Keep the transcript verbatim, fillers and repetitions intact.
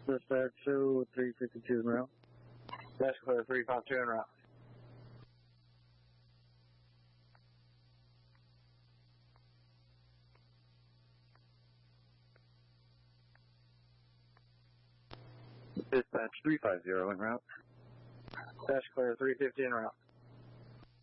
Dispatch two, three fifty-two en route. Dash clear, three five two en route. Dispatch three five zero en route. Dash clear, three fifty en route.